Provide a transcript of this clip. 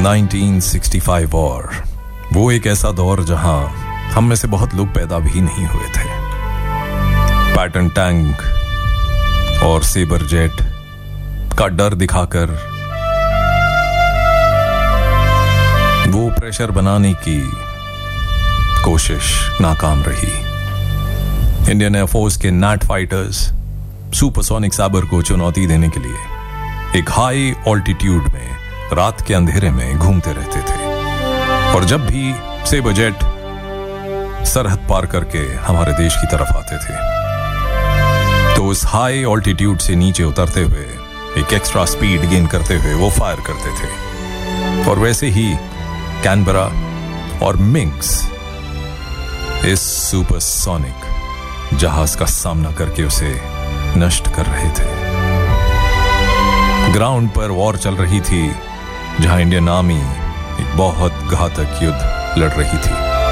1965 war, वो एक ऐसा दौर जहां हम में से बहुत लोग पैदा भी नहीं हुए थे। पैटर्न टैंक और सेबर जेट का डर दिखाकर वो प्रेशर बनाने की कोशिश नाकाम रही। इंडियन एयरफोर्स के नैट फाइटर्स सुपरसोनिक सैबर को चुनौती देने के लिए एक हाई ऑल्टीट्यूड में रात के अंधेरे में घूमते रहते थे, और जब भी सेबर जेट सरहद पार करके हमारे देश की तरफ आते थे तो उस हाई ऑल्टीट्यूड से नीचे उतरते हुए एक एक्स्ट्रा स्पीड गेन करते हुए वो फायर करते थे। और वैसे ही कैनबरा और मिंक्स इस सुपरसोनिक जहाज का सामना करके उसे नष्ट कर रहे थे। ग्राउंड पर वॉर चल रही थी जहां इंडियन आर्मी एक बहुत घातक युद्ध लड़ रही थी।